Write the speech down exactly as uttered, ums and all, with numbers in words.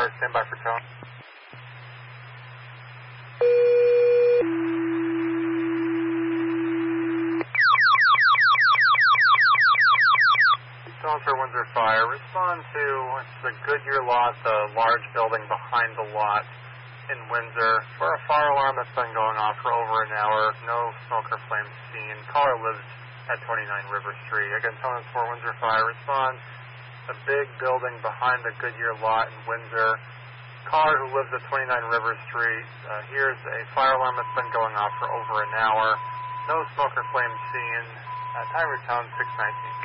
Stand by for tone. Tone for Windsor Fire. Respond to the Goodyear lot, the large building behind the lot in Windsor, for a fire alarm that's been going off for over an hour. No smoke or flames seen. Caller lives at twenty-nine River Street. Again, tone for Windsor Fire. Respond. The big building behind the Goodyear lot in Windsor. Caller who lives at twenty-nine River Street. Uh, here's a fire alarm that's been going off for over an hour. No smoke or flames seen. Uh, time return six nineteen.